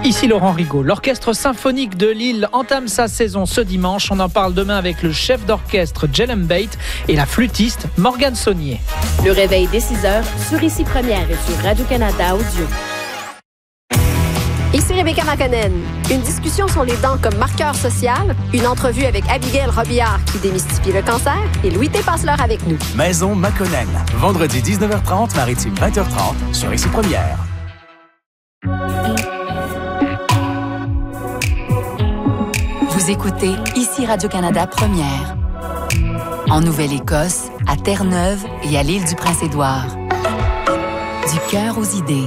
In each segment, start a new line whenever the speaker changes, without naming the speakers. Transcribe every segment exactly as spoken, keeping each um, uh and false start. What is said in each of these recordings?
Ici Laurent Rigaud. L'Orchestre symphonique de Lille entame sa saison ce dimanche. On en parle demain avec le chef d'orchestre Jellem Bate et la flûtiste Morgane Saunier.
Le réveil dès six heures sur Ici Première et sur Radio-Canada Audio.
Ici Rebecca Makonnen. Une discussion sur les dents comme marqueur social, une entrevue avec Abigail Robillard qui démystifie le cancer et Louis T. passe l'heure avec nous.
Maison Makonnen. Vendredi dix-neuf heures trente, Maritime vingt heures trente sur Ici Première.
Vous écoutez Ici Radio-Canada Première. En Nouvelle-Écosse, à Terre-Neuve et à l'île du Prince-Édouard. Du cœur aux idées.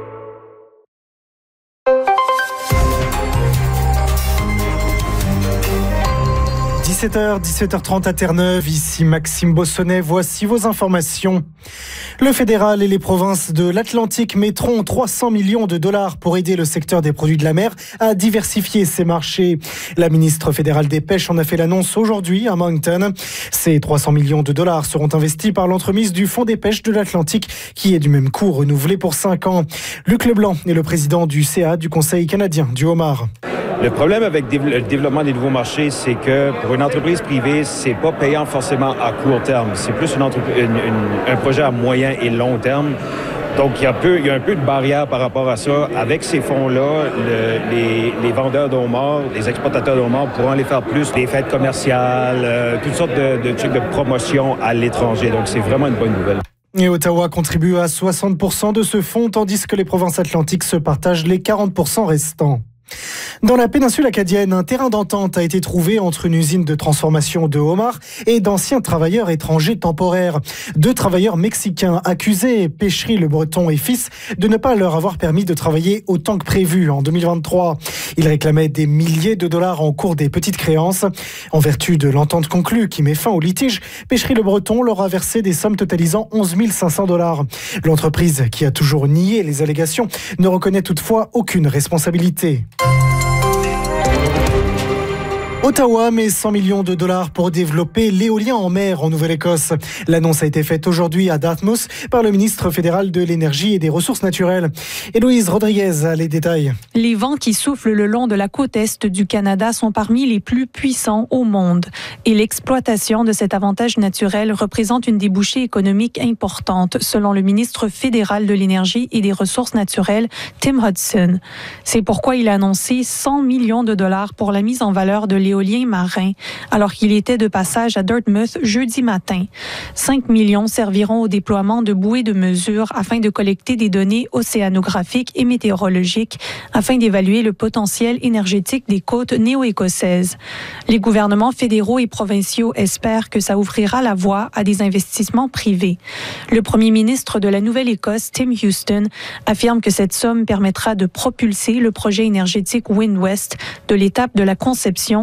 dix-sept heures, dix-sept heures trente à Terre-Neuve, ici Maxime Bossonnet, voici vos informations. Le fédéral et les provinces de l'Atlantique mettront trois cents millions de dollars pour aider le secteur des produits de la mer à diversifier ses marchés. La ministre fédérale des Pêches en a fait l'annonce aujourd'hui à Moncton. Ces trois cents millions de dollars seront investis par l'entremise du Fonds des pêches de l'Atlantique, qui est du même coût renouvelé pour cinq ans. Luc Leblanc est le président du C A, du Conseil canadien du homard.
Le problème avec le développement des nouveaux marchés, c'est que pour une entreprise privée, c'est pas payant forcément à court terme. C'est plus une entreprise, une, une, un projet à moyen et long terme. Donc, il y, a un peu, il y a un peu de barrière par rapport à ça. Avec ces fonds-là, le, les, les vendeurs de homards, les exportateurs de homards pourront aller faire plus des fêtes commerciales, euh, toutes sortes de, de trucs de promotion à l'étranger. Donc, c'est vraiment une bonne nouvelle.
Et Ottawa contribue à soixante pour cent de ce fonds, tandis que les provinces atlantiques se partagent les quarante pour cent restants. Dans la péninsule acadienne, un terrain d'entente a été trouvé entre une usine de transformation de homards et d'anciens travailleurs étrangers temporaires. Deux travailleurs mexicains accusés, Pêcherie Le Breton et fils, de ne pas leur avoir permis de travailler autant que prévu en deux mille vingt-trois. Ils réclamaient des milliers de dollars en cours des petites créances. En vertu de l'entente conclue qui met fin au litige, Pêcherie Le Breton leur a versé des sommes totalisant onze mille cinq cents dollars. L'entreprise, qui a toujours nié les allégations, ne reconnaît toutefois aucune responsabilité. Ottawa met cent millions de dollars pour développer l'éolien en mer en Nouvelle-Écosse. L'annonce a été faite aujourd'hui à Dartmouth par le ministre fédéral de l'Énergie et des Ressources naturelles. Héloïse Rodriguez a les détails.
Les vents qui soufflent le long de la côte est du Canada sont parmi les plus puissants au monde. Et l'exploitation de cet avantage naturel représente une débouchée économique importante, selon le ministre fédéral de l'Énergie et des Ressources naturelles, Tim Hudson. C'est pourquoi il a annoncé cent millions de dollars pour la mise en valeur de l'éolien éolien marin, alors qu'il était de passage à Dartmouth jeudi matin. cinq millions serviront au déploiement de bouées de mesure afin de collecter des données océanographiques et météorologiques afin d'évaluer le potentiel énergétique des côtes néo-écossaises. Les gouvernements fédéraux et provinciaux espèrent que ça ouvrira la voie à des investissements privés. Le premier ministre de la Nouvelle-Écosse, Tim Houston, affirme que cette somme permettra de propulser le projet énergétique Wind West de l'étape de la conception